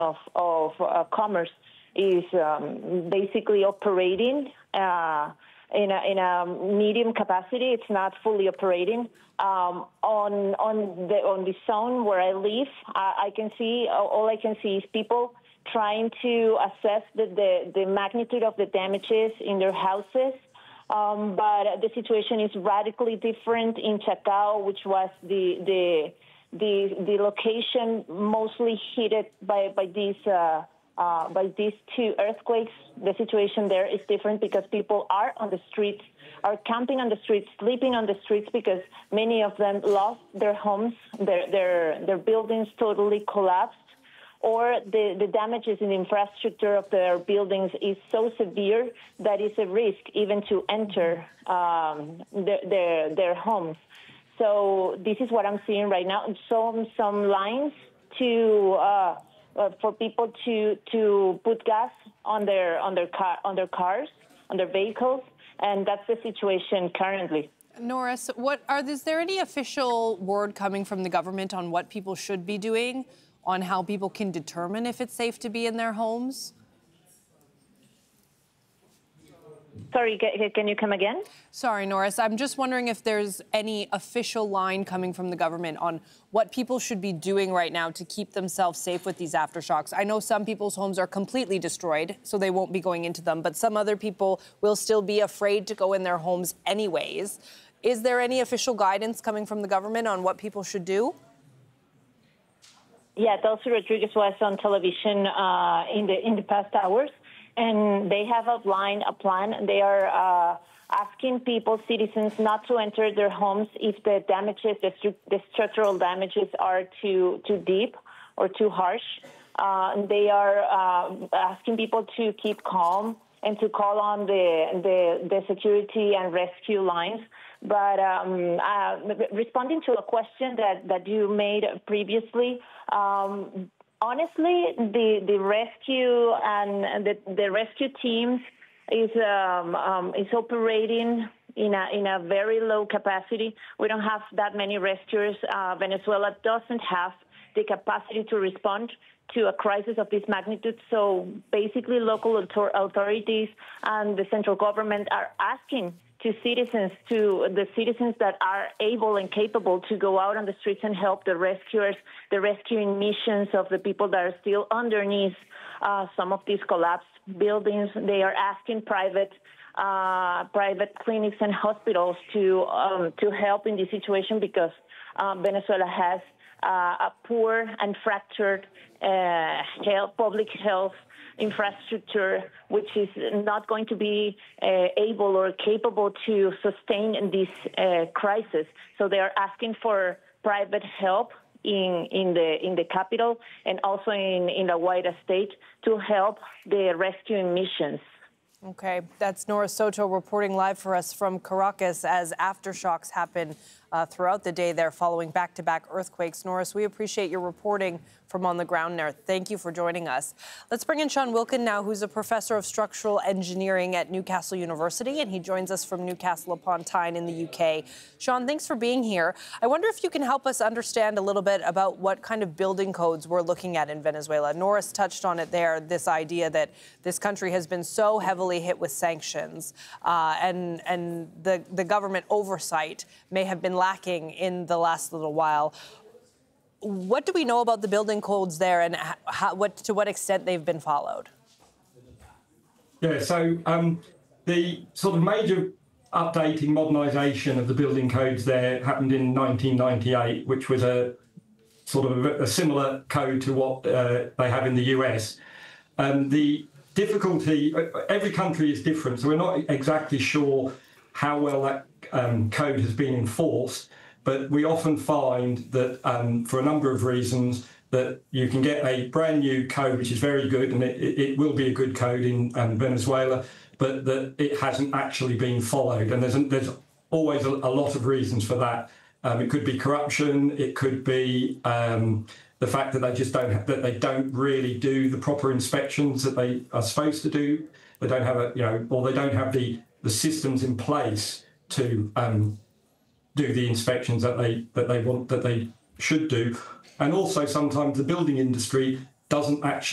of commerce is basically operating in a medium capacity. It's not fully operating. On the zone where I live, all I can see is people trying to assess the magnitude of the damages in their houses. But the situation is radically different in Chacao, which was the location mostly hit by these two earthquakes. The situation there is different because people are on the streets, are camping on the streets, sleeping on the streets, because many of them lost their homes, their buildings totally collapsed, or the damages in the infrastructure of their buildings is so severe that it's a risk even to enter their homes. So this is what I'm seeing right now. Some lines for people to put gas on their cars, on their vehicles, and that's the situation currently. Norris, is there any official word coming from the government on what people should be doing, on how people can determine if it's safe to be in their homes? Sorry, can you come again? Sorry, Norris. I'm just wondering if there's any official line coming from the government on what people should be doing right now to keep themselves safe with these aftershocks. I know some people's homes are completely destroyed, so they won't be going into them, but some other people will still be afraid to go in their homes anyways. Is there any official guidance coming from the government on what people should do? Yeah, Delcy Rodriguez was on television in the past hours, and they have outlined a plan. They are asking citizens, not to enter their homes if the damages, the structural damages are too deep or too harsh. They are asking people to keep calm and to call on the security and rescue lines. But responding to a question that you made previously, honestly, the rescue and the rescue teams is operating in a very low capacity. We don't have that many rescuers. Venezuela doesn't have the capacity to respond to a crisis of this magnitude. So basically, local authorities and the central government are asking to the citizens that are able and capable to go out on the streets and help the rescuers, the rescuing missions of the people that are still underneath some of these collapsed buildings. They are asking private clinics and hospitals to help in this situation because Venezuela has a poor and fractured public health infrastructure, which is not going to be able or capable to sustain this crisis. So they are asking for private help in the capital and also in the wider state to help the rescuing missions. Okay, that's Norris Soto reporting live for us from Caracas as aftershocks happen throughout the day there following back-to-back earthquakes. Norris, we appreciate your reporting from on the ground there. Thank you for joining us. Let's bring in Sean Wilkin now, who's a professor of structural engineering at Newcastle University, and he joins us from Newcastle upon Tyne in the UK. Sean, thanks for being here. I wonder if you can help us understand a little bit about what kind of building codes we're looking at in Venezuela. Norris touched on it there, this idea that this country has been so heavily hit with sanctions and the government oversight may have been lacking in the last little while. What do we know about the building codes there and to what extent they've been followed? Yeah, so the sort of major updating, modernisation of the building codes there happened in 1998, which was a sort of a similar code to what they have in the US. The difficulty, every country is different, so we're not exactly sure how well that code has been enforced. But we often find that for a number of reasons that you can get a brand new code, which is very good, and it will be a good code in Venezuela, but that it hasn't actually been followed. And there's always a lot of reasons for that. It could be corruption. It could be the fact that they don't really do the proper inspections that they are supposed to do. They don't have or they don't have the systems in place to do the inspections that they should do, and also sometimes the building industry doesn't actually